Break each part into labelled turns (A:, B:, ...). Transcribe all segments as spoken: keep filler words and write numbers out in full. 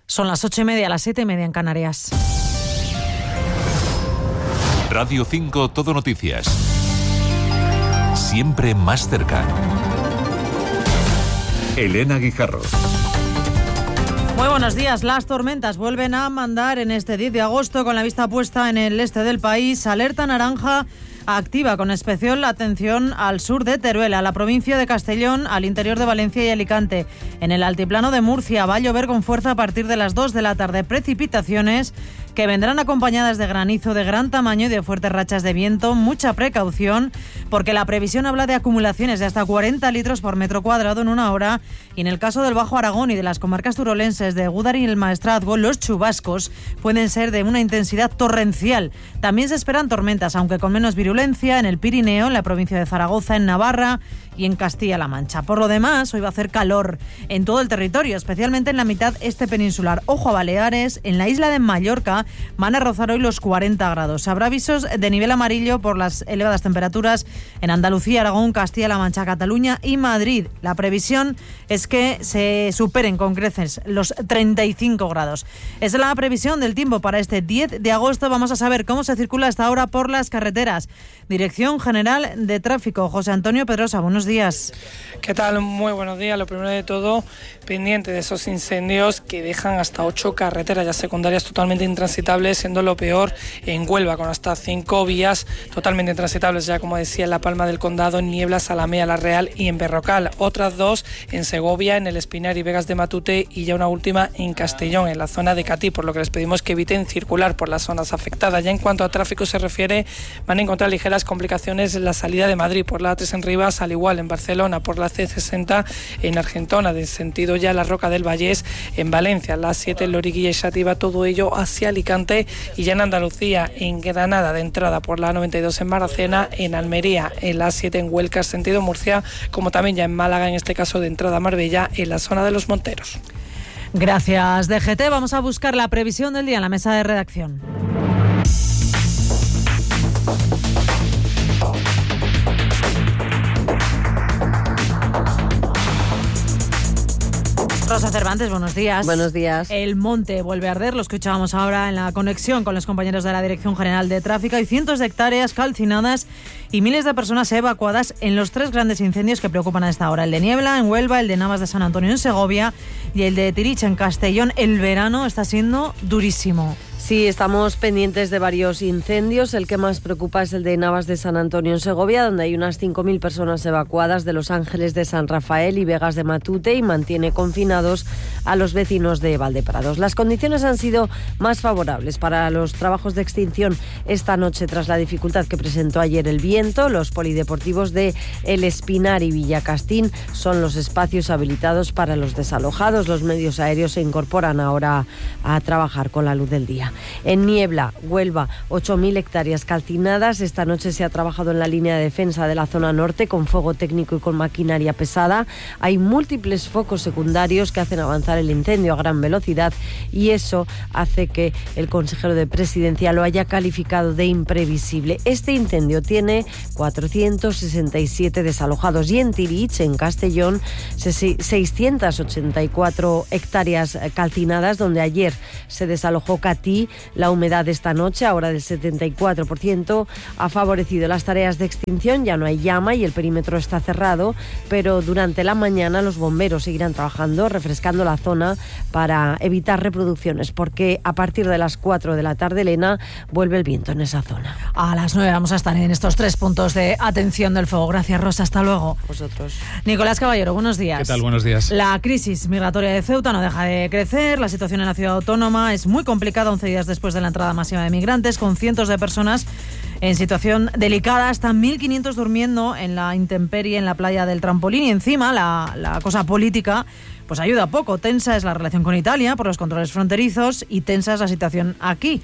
A: Son las ocho y media, las siete y media en Canarias.
B: Radio cinco Todo Noticias. Siempre más cerca. Elena Guijarro.
A: Muy buenos días. Las tormentas vuelven a mandar en este diez de agosto con la vista puesta en el este del país. Alerta naranja activa con especial atención al sur de Teruel, a la provincia de Castellón, al interior de Valencia y Alicante. En el altiplano de Murcia va a llover con fuerza a partir de las dos de la tarde. Precipitaciones que vendrán acompañadas de granizo de gran tamaño y de fuertes rachas de viento. Mucha precaución porque la previsión habla de acumulaciones de hasta cuarenta litros por metro cuadrado en una hora, y en el caso del Bajo Aragón y de las comarcas turolenses de Gúdar y el Maestrazgo, los chubascos pueden ser de una intensidad torrencial. También se esperan tormentas, aunque con menos virulencia, en el Pirineo, en la provincia de Zaragoza, en Navarra y en Castilla-La Mancha. Por lo demás, hoy va a hacer calor en todo el territorio, especialmente en la mitad este peninsular. Ojo a Baleares, en la isla de Mallorca van a rozar hoy los cuarenta grados. Habrá avisos de nivel amarillo por las elevadas temperaturas en Andalucía, Aragón, Castilla-La Mancha, Cataluña y Madrid. La previsión es que se superen con creces los treinta y cinco grados. Es la previsión del tiempo para este diez de agosto. Vamos a saber cómo se circula hasta ahora por las carreteras. Dirección General de Tráfico, José Antonio Pedrosa, buenos días.
C: ¿Qué tal? Muy buenos días. Lo primero de todo, pendiente de esos incendios que dejan hasta ocho carreteras ya secundarias totalmente intransitables, siendo lo peor en Huelva, con hasta cinco vías totalmente intransitables, ya como decía, en La Palma del Condado, en Niebla, Salamea, La Real y en Berrocal. Otras dos en Segovia, en el Espinar y Vegas de Matute, y ya una última en Castellón, en la zona de Catí, por lo que les pedimos que eviten circular por las zonas afectadas. Ya en cuanto a tráfico se refiere, van a encontrar ligeras complicaciones en la salida de Madrid por la A tres en Rivas, al igual en Barcelona por la C sesenta, en Argentona, de sentido ya la Roca del Vallés, en Valencia, la siete en Loriguilla y Xàtiva, todo ello hacia Alicante, y ya en Andalucía, en Granada, de entrada por la noventa y dos en Maracena, en Almería, en la siete en Huelca, sentido Murcia, como también ya en Málaga, en este caso de entrada a Marbella, en la zona de Los Monteros.
A: Gracias, D G T. Vamos a buscar la previsión del día en la mesa de redacción. Rosa Cervantes, buenos días.
D: Buenos días.
A: El monte vuelve a arder, lo escuchábamos ahora en la conexión con los compañeros de la Dirección General de Tráfico. Hay cientos de hectáreas calcinadas y miles de personas evacuadas en los tres grandes incendios que preocupan a esta hora. El de Niebla en Huelva, el de Navas de San Antonio en Segovia y el de Tirich en Castellón. El verano está siendo durísimo.
D: Sí, estamos pendientes de varios incendios. El que más preocupa es el de Navas de San Antonio en Segovia, donde hay unas cinco mil personas evacuadas de Los Ángeles de San Rafael y Vegas de Matute, y mantiene confinados a los vecinos de Valdeprados. Las condiciones han sido más favorables para los trabajos de extinción esta noche tras la dificultad que presentó ayer el viento. Los polideportivos de El Espinar y Villacastín son los espacios habilitados para los desalojados. Los medios aéreos se incorporan ahora a trabajar con la luz del día. En Niebla, Huelva, ocho mil hectáreas calcinadas. Esta noche se ha trabajado en la línea de defensa de la zona norte con fuego técnico y con maquinaria pesada. Hay múltiples focos secundarios que hacen avanzar el incendio a gran velocidad, y eso hace que el consejero de Presidencia lo haya calificado de imprevisible. Este incendio tiene cuatrocientos sesenta y siete desalojados, y en Tirich, en Castellón, seiscientas ochenta y cuatro hectáreas calcinadas, donde ayer se desalojó Catí. La humedad esta noche, ahora del setenta y cuatro por ciento, ha favorecido las tareas de extinción. Ya no hay llama y el perímetro está cerrado, pero durante la mañana los bomberos seguirán trabajando, refrescando la zona para evitar reproducciones, porque a partir de las cuatro de la tarde, Elena, vuelve el viento en esa zona.
A: A las nueve vamos a estar en estos tres puntos de atención del fuego. Gracias, Rosa. Hasta luego.
D: Vosotros.
A: Nicolás Caballero, buenos días.
E: ¿Qué tal? Buenos días.
A: La crisis migratoria de Ceuta no deja de crecer. La situación en la ciudad autónoma es muy complicada once días después de la entrada masiva de migrantes, con cientos de personas en situación delicada, hasta mil quinientos durmiendo en la intemperie en la playa del Trampolín. Y encima la, la cosa política pues ayuda poco. Tensa es la relación con Italia por los controles fronterizos y tensa es la situación aquí.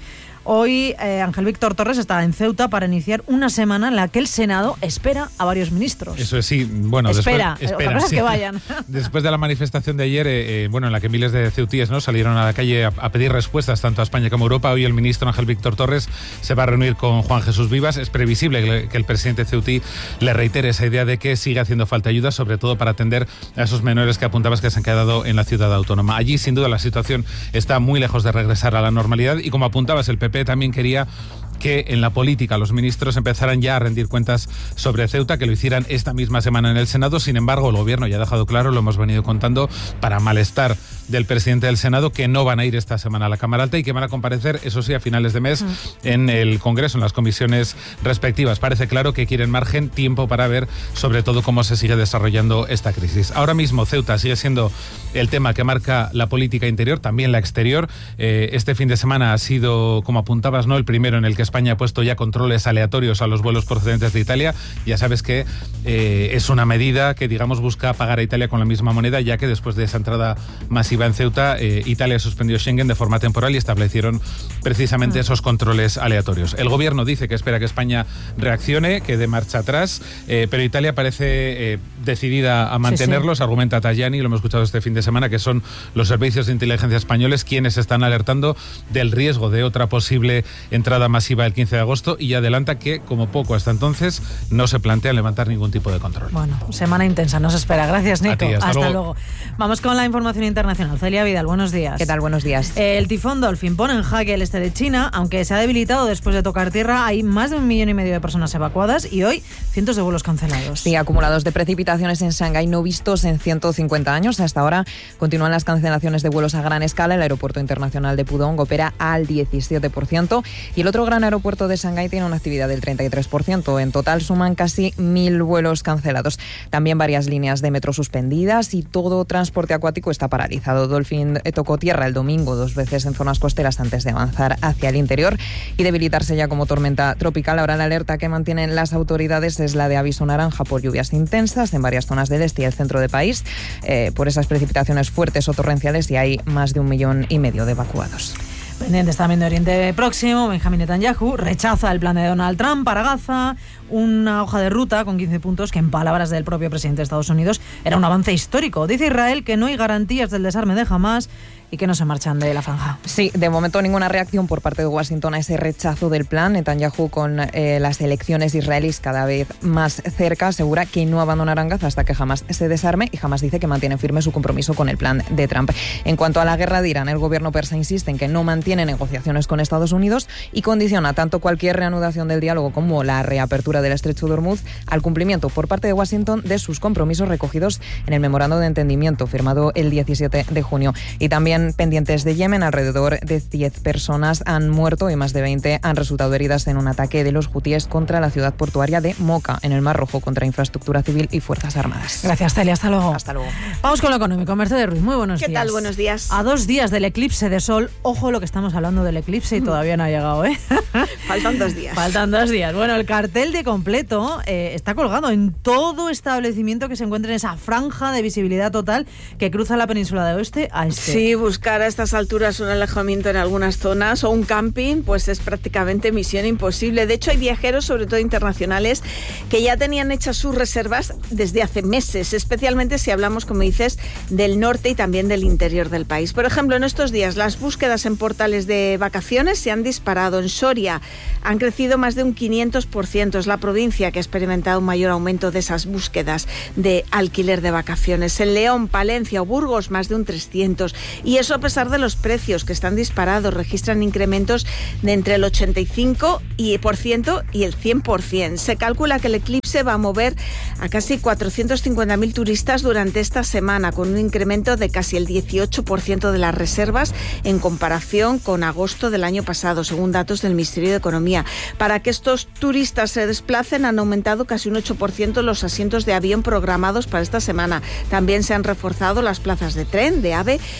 A: Hoy eh, Ángel Víctor Torres está en Ceuta para iniciar una semana en la que el Senado espera a varios ministros.
E: Eso es, sí. Bueno,
A: espera,
E: después,
A: espera sí.
E: es
A: que vayan.
E: Después de la manifestación de ayer, eh, eh, bueno, en la que miles de ceutíes, ¿no?, salieron a la calle a, a pedir respuestas tanto a España como a Europa, hoy el ministro Ángel Víctor Torres se va a reunir con Juan Jesús Vivas. Es previsible que, que el presidente ceutí le reitere esa idea de que sigue haciendo falta ayuda, sobre todo para atender a esos menores que apuntabas que se han quedado en la ciudad autónoma. Allí, sin duda, la situación está muy lejos de regresar a la normalidad y, como apuntabas, el P P también quería que en la política los ministros empezaran ya a rendir cuentas sobre Ceuta, que lo hicieran esta misma semana en el Senado. Sin embargo, el gobierno ya ha dejado claro, lo hemos venido contando, para malestar del presidente del Senado, que no van a ir esta semana a la Cámara Alta y que van a comparecer, eso sí, a finales de mes en el Congreso, en las comisiones respectivas. Parece claro que quieren margen, tiempo para ver sobre todo cómo se sigue desarrollando esta crisis. Ahora mismo Ceuta sigue siendo el tema que marca la política interior, también la exterior. Eh, este fin de semana ha sido, como apuntabas, ¿no?, el primero en el que España ha puesto ya controles aleatorios a los vuelos procedentes de Italia. Ya sabes que eh, es una medida que, digamos, busca pagar a Italia con la misma moneda, ya que después de esa entrada masiva en Ceuta, eh, Italia suspendió Schengen de forma temporal y establecieron precisamente esos controles aleatorios. El gobierno dice que espera que España reaccione, que dé marcha atrás, eh, pero Italia parece eh, decidida a mantenerlos. Sí, sí. Argumenta Tajani, lo hemos escuchado este fin de semana, que son los servicios de inteligencia españoles quienes están alertando del riesgo de otra posible entrada masiva el quince de agosto, y adelanta que, como poco hasta entonces, no se plantea levantar ningún tipo de control.
A: Bueno, semana intensa, nos espera. Gracias, Nico.
E: A ti, hasta
A: hasta
E: luego.
A: luego. Vamos con la información internacional. Celia Vidal, buenos días.
F: ¿Qué tal? Buenos días.
A: El tifón Dolphin pone en jaque el este de China, aunque se ha debilitado después de tocar tierra. Hay más de un millón y medio de personas evacuadas y hoy cientos de vuelos cancelados.
F: Sí, acumulados de precipitaciones en Shanghái no vistos en ciento cincuenta años. Hasta ahora continúan las cancelaciones de vuelos a gran escala. El aeropuerto internacional de Pudong opera al diecisiete por ciento y el otro gran aeropuerto de Shanghái tiene una actividad del treinta y tres por ciento. En total suman casi mil vuelos cancelados. También varias líneas de metro suspendidas y todo transporte acuático está paralizado. Dolphin tocó tierra el domingo dos veces en zonas costeras antes de avanzar hacia el interior y debilitarse ya como tormenta tropical. Ahora la alerta que mantienen las autoridades es la de aviso naranja por lluvias intensas en varias zonas del este y el centro del país, eh, por esas precipitaciones fuertes o torrenciales, y hay más de un millón y medio de evacuados.
A: Pendientes también de Oriente Próximo, Benjamin Netanyahu rechaza el plan de Donald Trump para Gaza, una hoja de ruta con quince puntos que, en palabras del propio presidente de Estados Unidos, era un avance histórico. Dice Israel que no hay garantías del desarme de Hamás y que no se marchan de la franja.
F: Sí, de momento ninguna reacción por parte de Washington a ese rechazo del plan. Netanyahu, con eh, las elecciones israelíes cada vez más cerca, asegura que no abandonarán Gaza hasta que Hamás se desarme, y Hamás dice que mantiene firme su compromiso con el plan de Trump. En cuanto a la guerra de Irán, el gobierno persa insiste en que no mantiene negociaciones con Estados Unidos y condiciona tanto cualquier reanudación del diálogo como la reapertura del estrecho de Hormuz al cumplimiento por parte de Washington de sus compromisos recogidos en el memorando de entendimiento firmado el diecisiete de junio. Y también pendientes de Yemen, alrededor de diez personas han muerto y más de veinte han resultado heridas en un ataque de los hutíes contra la ciudad portuaria de Moca, en el Mar Rojo, contra infraestructura civil y fuerzas armadas.
A: Gracias, Celia. Hasta luego.
F: Hasta luego.
A: Vamos con lo económico. Mercedes Ruiz, muy buenos
G: ¿Qué
A: días.
G: tal? Buenos días.
A: A dos días del eclipse de sol, ojo lo que estamos hablando del eclipse y todavía no ha llegado, ¿eh?
G: Faltan dos días.
A: Faltan dos días. Bueno, el cartel de completo eh, está colgado en todo establecimiento que se encuentre en esa franja de visibilidad total que cruza la península de oeste a este.
G: Sí, buscar a estas alturas un alojamiento en algunas zonas o un camping, pues es prácticamente misión imposible. De hecho, hay viajeros, sobre todo internacionales, que ya tenían hechas sus reservas desde hace meses, especialmente si hablamos, como dices, del norte y también del interior del país. Por ejemplo, en estos días las búsquedas en portales de vacaciones se han disparado. En Soria han crecido más de un quinientos por ciento. Es la provincia que ha experimentado un mayor aumento de esas búsquedas de alquiler de vacaciones. En León, Palencia o Burgos, más de un trescientos. Y eso a pesar de los precios que están disparados. Registran incrementos de entre el ochenta y cinco por ciento y el cien por ciento. Se calcula que el eclipse va a mover a casi cuatrocientos cincuenta mil turistas durante esta semana, con un incremento de casi el dieciocho por ciento de las reservas en comparación con agosto del año pasado, según datos del Ministerio de Economía. Para que estos turistas se desplacen, han aumentado casi un ocho por ciento los asientos de avión programados para esta semana. También se han reforzado las plazas de tren, de AVE y de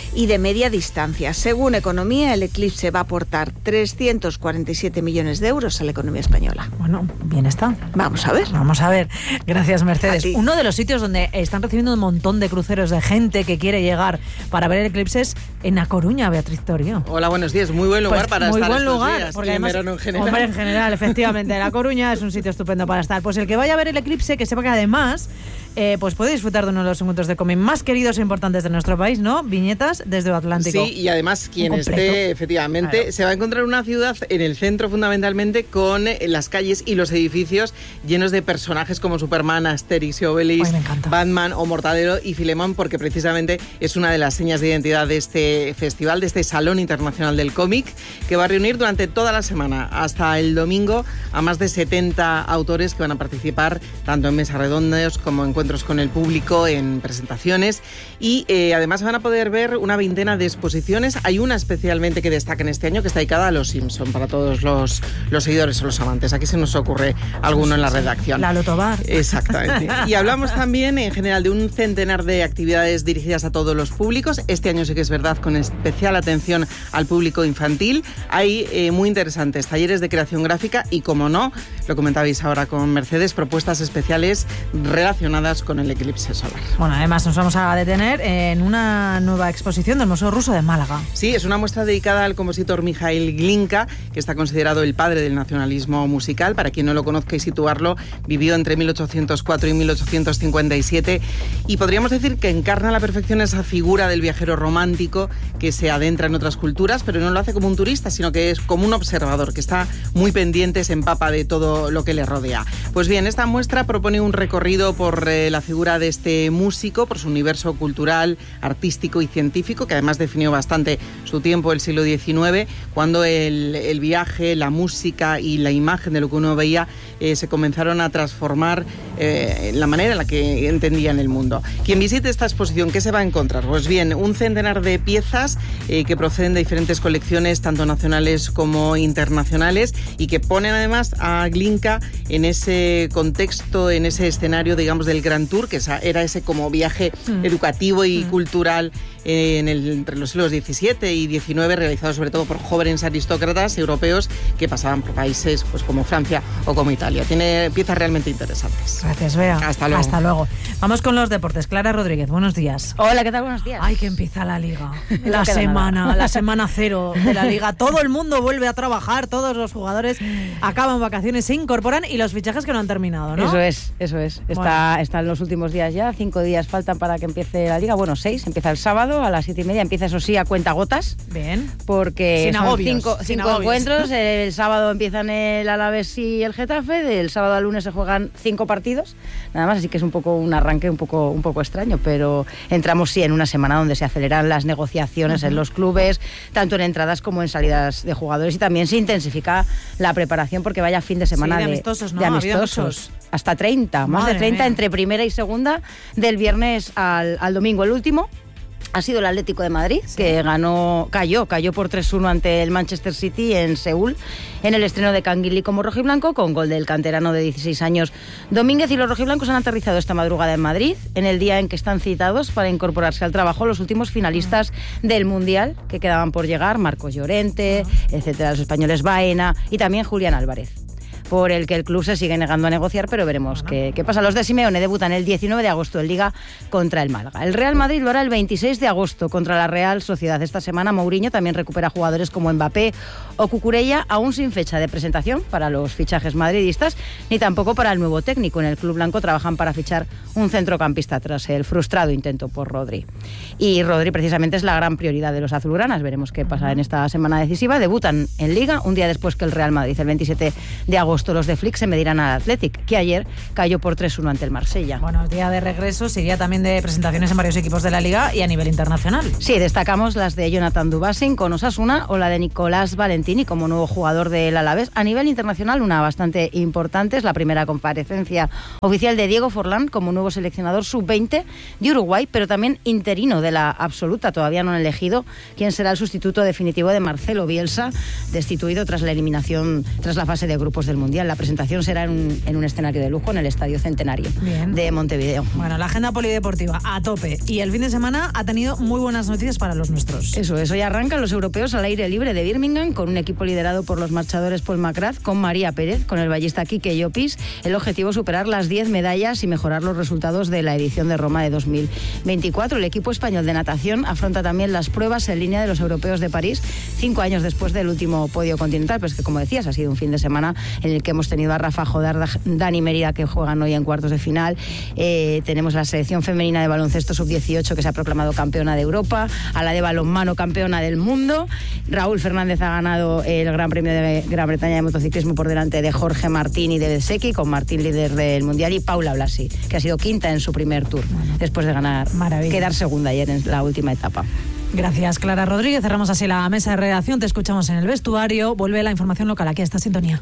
G: media distancia. Según Economía, el Eclipse va a aportar trescientos cuarenta y siete millones de euros a la economía española.
A: Bueno, bien está.
G: Vamos a ver.
A: Vamos a ver. Gracias, Mercedes. Uno de los sitios donde están recibiendo un montón de cruceros de gente que quiere llegar para ver el eclipse es en A Coruña, Beatriz Torio.
H: Hola, buenos días. Muy buen lugar
A: pues
H: para
A: muy
H: estar
A: buen
H: estos
A: lugar,
H: días.
A: porque
H: Y
A: además,
H: en verano en general.
A: Hombre, en general, efectivamente. La Coruña es un sitio estupendo para estar. Pues el que vaya a ver el eclipse, que sepa que además eh, pues puede disfrutar de uno de los encuentros de cómic más queridos e importantes de nuestro país, ¿no? Viñetas desde el Atlántico.
H: Sí, y además quien esté, efectivamente, claro, se va a encontrar una ciudad en el centro fundamentalmente con eh, las calles y los edificios llenos de personajes como Superman, Asterix y Obelix, Batman o Mortadelo y Filemón, porque precisamente es una de las señas de identidad de este festival, de este Salón Internacional del Cómic, que va a reunir durante toda la semana, hasta el domingo, a más de setenta autores que van a participar tanto en mesas redondas como encuentros con el público, en presentaciones, y eh, además van a poder ver una veintena de exposiciones. Hay una especialmente que destaca en este año, que está dedicada a los Simpson, para todos los, los seguidores o los amantes. Aquí se nos ocurre alguno en la redacción.
A: Lalo Tobar.
H: Exactamente. Y hablamos también en general de un centenar de actividades dirigidas a todos los públicos. Este año sí que es verdad, con especial atención al público infantil. Hay eh, muy interesantes talleres de creación gráfica y, como no, lo comentabais ahora con Mercedes, propuestas especiales relacionadas con el eclipse solar.
A: Bueno, además nos vamos a detener en una nueva exposición del Museo Ruso de Málaga.
H: Sí, es una muestra dedicada al compositor Mikhail Glinka, que está considerado el padre del nacionalismo musical. Para quien no lo conozca y situarlo, vivió entre mil ochocientos cuatro y mil ochocientos cincuenta y siete y podríamos decir que encarna a la perfección esa figura del viajero romántico que se adentra en otras culturas, pero no lo hace como un turista, sino que es como un observador, que está muy pendiente, se empapa de todo lo que le rodea. Pues bien, esta muestra propone un recorrido por eh, la figura de este músico, por su universo cultural, artístico y científico, que además definió bastante su tiempo, el siglo diecinueve, cuando el, el viaje, la música y la imagen de lo que uno veía eh, se comenzaron a transformar eh, la manera en la que entendían el mundo. Quien visite esta exposición, ¿qué se va a encontrar? Pues bien, un centenar de piezas eh, que proceden de diferentes colecciones, tanto nacionales como internacionales, y que ponen además a Glinka en ese contexto, en ese escenario, digamos, del Grand Tour, que era ese como viaje mm. educativo y mm. cultural en el, entre los siglos diecisiete y diecinueve, realizado sobre todo por jóvenes aristócratas europeos que pasaban por países pues como Francia o como Italia. Tiene piezas realmente interesantes.
A: Gracias, Bea.
H: Hasta luego.
A: Hasta luego. Vamos con los deportes. Clara Rodríguez, buenos días.
I: Hola, ¿qué tal? Buenos días.
A: Ay, que empieza la Liga. La semana, la semana cero de la Liga. Todo el mundo vuelve a trabajar, todos los jugadores acaban vacaciones, se incorporan y los fichajes que no han terminado, ¿no?
I: Eso es, eso es. Está, bueno. Está en los últimos días ya, cinco días faltan para que empiece la Liga. Bueno, seis, empieza el sábado a las siete y media, empieza eso sí a cuentagotas.
A: Bien.
I: Porque
A: sin
I: son
A: agobios,
I: cinco,
A: sin
I: cinco
A: agobios.
I: encuentros. El sábado empiezan el Alavés y el Getafe, del sábado al lunes se juegan cinco partidos, nada más, así que es un poco un arranque un poco, un poco extraño, pero entramos sí en una semana donde se aceleran las negociaciones uh-huh. en los clubes, tanto en entradas como en salidas de jugadores, y también se intensifica la preparación porque vaya fin de semana
A: sí, de,
I: de
A: amistosos, ¿no?
I: de amistosos. Hasta treinta, más
A: Madre
I: de treinta
A: mía.
I: Entre primera y segunda, del viernes al, al domingo. El último ha sido el Atlético de Madrid, sí. que ganó, cayó, cayó por tres uno ante el Manchester City en Seúl, en el estreno de Canguilí como rojiblanco, con gol del canterano de dieciséis años Domínguez, y los rojiblancos han aterrizado esta madrugada en Madrid, en el día en que están citados para incorporarse al trabajo los últimos finalistas uh-huh. del Mundial, que quedaban por llegar, Marcos Llorente, uh-huh. etcétera, los españoles Baena y también Julián Álvarez, por el que el club se sigue negando a negociar, pero veremos bueno. qué, qué pasa. Los de Simeone debutan el diecinueve de agosto en Liga contra el Málaga. El Real Madrid lo hará el veintiséis de agosto contra la Real Sociedad. Esta semana Mourinho también recupera jugadores como Mbappé o Cucurella, aún sin fecha de presentación para los fichajes madridistas, ni tampoco para el nuevo técnico. En el club blanco trabajan para fichar un centrocampista tras el frustrado intento por Rodri. Y Rodri precisamente es la gran prioridad de los azulgranas. Veremos qué pasa en esta semana decisiva. Debutan en Liga un día después que el Real Madrid, el veintisiete de agosto. Los de Flick se medirán al Athletic, que ayer cayó por tres uno ante el Marsella.
A: Bueno, día de regreso, sería también de presentaciones en varios equipos de la Liga y a nivel internacional.
I: Sí, destacamos las de Jonathan Dubassin con Osasuna o la de Nicolás Valentini como nuevo jugador del Alavés. A nivel internacional, una bastante importante es la primera comparecencia oficial de Diego Forlán como nuevo seleccionador sub veinte de Uruguay, pero también interino de la absoluta. Todavía no han elegido quién será el sustituto definitivo de Marcelo Bielsa, destituido tras la eliminación, tras la fase de grupos del Mundial. Mundial. La presentación será en un, en un escenario de lujo en el Estadio Centenario
A: Bien.
I: de Montevideo.
A: Bueno, la agenda polideportiva a tope. Y el fin de semana ha tenido muy buenas noticias para los nuestros.
I: Eso es, hoy arrancan los europeos al aire libre de Birmingham con un equipo liderado por los marchadores Paul McGrath, con María Pérez, con el ballista Quique Llopis. El objetivo es superar las diez medallas y mejorar los resultados de la edición de Roma de dos mil veinticuatro. El equipo español de natación afronta también las pruebas en línea de los europeos de París, cinco años después del último podio continental. Pero es que, como decías, ha sido un fin de semana en el que hemos tenido a Rafa Jodar, Dani Mérida, que juegan hoy en cuartos de final. Eh, tenemos la selección femenina de baloncesto sub dieciocho, que se ha proclamado campeona de Europa, a la de balonmano campeona del mundo. Raúl Fernández ha ganado el Gran Premio de Gran Bretaña de motociclismo por delante de Jorge Martín y de Bezzecchi, con Martín líder del Mundial, y Paula Blasi, que ha sido quinta en su primer tour, después de ganar,
A: Maravilla.
I: quedar segunda ayer en la última etapa.
A: Gracias, Clara Rodríguez. Cerramos así la mesa de redacción. Te escuchamos en el vestuario. Vuelve la información local aquí a esta sintonía.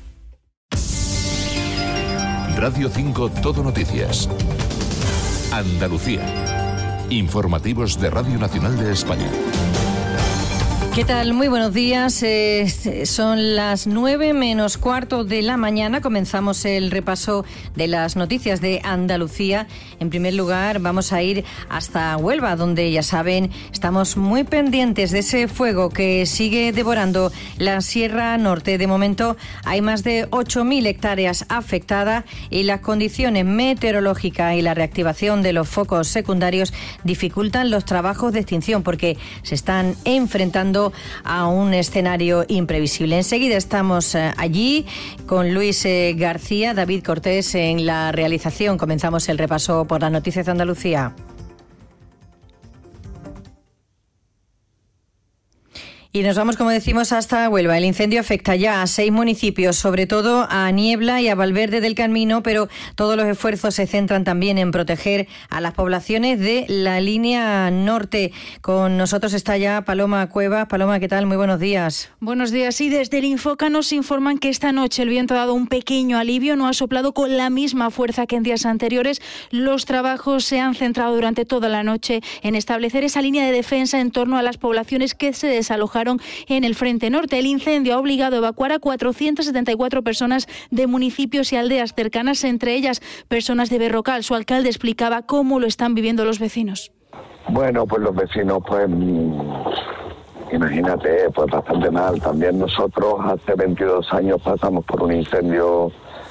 B: Radio cinco Todo Noticias. Andalucía. Informativos de Radio Nacional de España.
J: ¿Qué tal? Muy buenos días. Eh, son las nueve menos cuarto de la mañana. Comenzamos el repaso de las noticias de Andalucía. En primer lugar, vamos a ir hasta Huelva, donde, ya saben, estamos muy pendientes de ese fuego que sigue devorando la Sierra Norte. De momento hay más de ocho mil hectáreas afectadas y las condiciones meteorológicas y la reactivación de los focos secundarios dificultan los trabajos de extinción, porque se están enfrentando a un escenario imprevisible. Enseguida estamos eh, allí con Luis eh, García, David Cortés en la realización. Comenzamos el repaso por las noticias de Andalucía. Y nos vamos, como decimos, hasta Huelva. El incendio afecta ya a seis municipios, sobre todo a Niebla y a Valverde del Camino, pero todos los esfuerzos se centran también en proteger a las poblaciones de la línea norte. Con nosotros está ya Paloma Cuevas. Paloma, ¿qué tal? Muy buenos días.
K: Buenos días. Sí, desde el Infoca nos informan que esta noche el viento ha dado un pequeño alivio, no ha soplado con la misma fuerza que en días anteriores. Los trabajos se han centrado durante toda la noche en establecer esa línea de defensa en torno a las poblaciones que se desalojaron en el frente norte. El incendio ha obligado a evacuar a cuatrocientas setenta y cuatro personas de municipios y aldeas cercanas, entre ellas personas de Berrocal. Su alcalde explicaba cómo lo están viviendo los vecinos.
L: Bueno, pues los vecinos, pues imagínate, pues bastante mal. También nosotros hace veintidós años pasamos por un incendio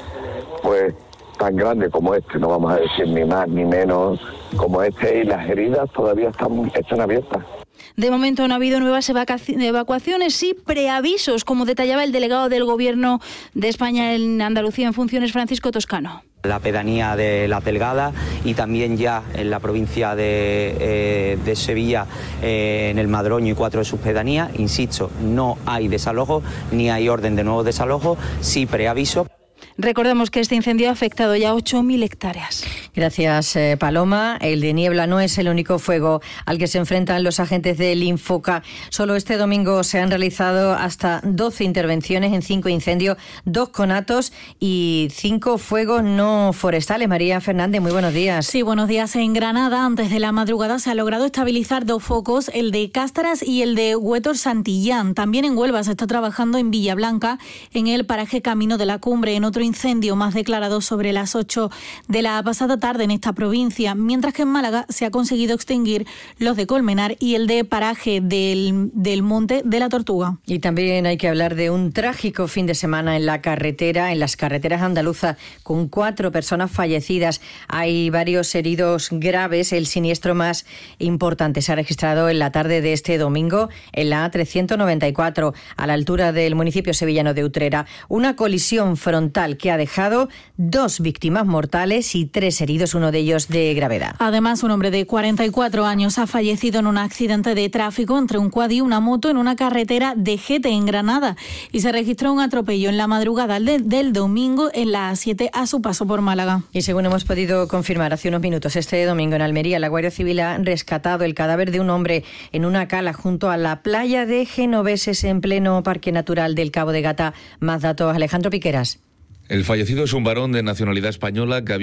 L: pues tan grande como este, no vamos a decir ni más ni menos como este, y las heridas todavía están, están abiertas.
K: De momento no ha habido nuevas evacuaciones, sí preavisos, como detallaba el delegado del Gobierno de España en Andalucía en funciones, Francisco Toscano.
M: La pedanía de La Delgada y también ya en la provincia de, eh, de Sevilla, eh, en el Madroño y cuatro de sus pedanías. Insisto, no hay desalojo ni hay orden de nuevo desalojo, sí preaviso.
K: Recordemos que este incendio ha afectado ya ocho mil hectáreas.
J: Gracias, eh, Paloma. El de Niebla no es el único fuego al que se enfrentan los agentes del Infoca. Solo este domingo se han realizado hasta doce intervenciones en cinco incendios, dos conatos y cinco fuegos no forestales. María Fernández, muy buenos días.
N: Sí, buenos días. En Granada, antes de la madrugada, se ha logrado estabilizar dos focos, el de Cástaras y el de Huetor Santillán. También en Huelva se está trabajando en Villablanca, en el paraje Camino de la Cumbre, en otro incendio más declarado sobre las ocho de la pasada tarde en esta provincia, mientras que en Málaga se ha conseguido extinguir los de Colmenar y el de paraje del, del Monte de la Tortuga.
J: Y también hay que hablar de un trágico fin de semana en la carretera, en las carreteras andaluzas, con cuatro personas fallecidas. Hay varios heridos graves. El siniestro más importante se ha registrado en la tarde de este domingo en la A trescientos noventa y cuatro, a la altura del municipio sevillano de Utrera. Una colisión frontal que ha dejado dos víctimas mortales y tres heridos, uno de ellos de gravedad.
N: Además, un hombre de cuarenta y cuatro años ha fallecido en un accidente de tráfico entre un quad y una moto en una carretera de Gete, en Granada, y se registró un atropello en la madrugada de, del domingo en la A siete a su paso por Málaga.
J: Y según hemos podido confirmar hace unos minutos, este domingo en Almería, la Guardia Civil ha rescatado el cadáver de un hombre en una cala junto a la playa de Genoveses, en pleno Parque Natural del Cabo de Gata. Más datos, Alejandro Piqueras.
O: El fallecido es un varón de nacionalidad española que había